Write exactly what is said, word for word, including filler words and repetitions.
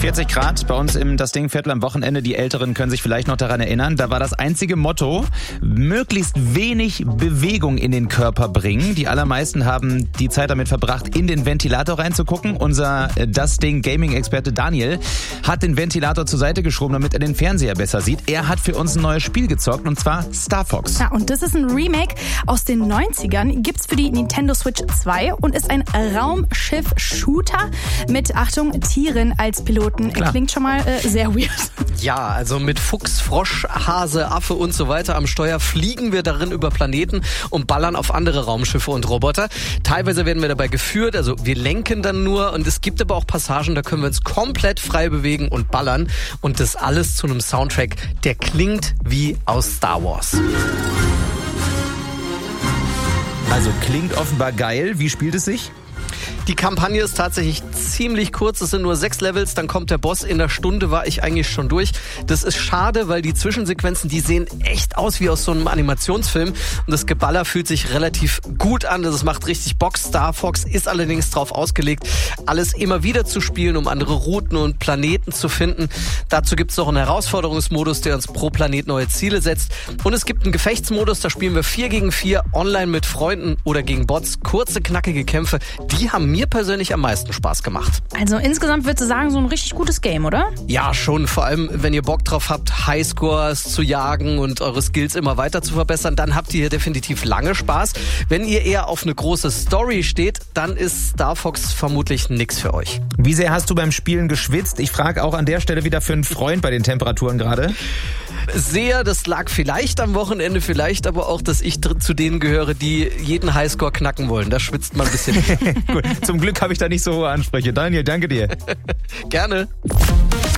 vierzig Grad bei uns im Das Ding Viertel am Wochenende. Die Älteren können sich vielleicht noch daran erinnern. Da war das einzige Motto, möglichst wenig Bewegung in den Körper bringen. Die allermeisten haben die Zeit damit verbracht, in den Ventilator reinzugucken. Unser Das Ding Gaming-Experte Daniel hat den Ventilator zur Seite geschoben, damit er den Fernseher besser sieht. Er hat für uns ein neues Spiel gezockt, und zwar Star Fox. Ja, und das ist ein Remake aus den neunzigern. Gibt's für die Nintendo Switch zwei und ist ein Raumschiff-Shooter mit, Achtung, Tieren als Piloten. Klar. Klingt schon mal äh, sehr weird. Ja, also mit Fuchs, Frosch, Hase, Affe und so weiter am Steuer fliegen wir darin über Planeten und ballern auf andere Raumschiffe und Roboter. Teilweise werden wir dabei geführt, also wir lenken dann nur, und es gibt aber auch Passagen, da können wir uns komplett frei bewegen und ballern, und das alles zu einem Soundtrack, der klingt wie aus Star Wars. Also klingt offenbar geil. Wie spielt es sich? Die Kampagne ist tatsächlich ziemlich kurz, es sind nur sechs Levels, dann kommt der Boss, in einer Stunde war ich eigentlich schon durch. Das ist schade, weil die Zwischensequenzen, die sehen echt aus wie aus so einem Animationsfilm, und das Geballer fühlt sich relativ gut an, das macht richtig Bock. Star Fox ist allerdings darauf ausgelegt, alles immer wieder zu spielen, um andere Routen und Planeten zu finden. Dazu gibt es noch einen Herausforderungsmodus, der uns pro Planet neue Ziele setzt, und es gibt einen Gefechtsmodus, da spielen wir vier gegen vier online mit Freunden oder gegen Bots. Kurze, knackige Kämpfe, die haben mir persönlich am meisten Spaß gemacht. Also insgesamt würdest du sagen, so ein richtig gutes Game, oder? Ja, schon. Vor allem, wenn ihr Bock drauf habt, Highscores zu jagen und eure Skills immer weiter zu verbessern, dann habt ihr hier definitiv lange Spaß. Wenn ihr eher auf eine große Story steht, dann ist Star Fox vermutlich nix für euch. Wie sehr hast du beim Spielen geschwitzt? Ich frage auch an der Stelle wieder für einen Freund bei den Temperaturen gerade. Sehr, das lag vielleicht am Wochenende, vielleicht aber auch, dass ich zu denen gehöre, die jeden Highscore knacken wollen. Da schwitzt man ein bisschen. Gut, zum Glück habe ich da nicht so hohe Ansprüche. Daniel, danke dir. Gerne.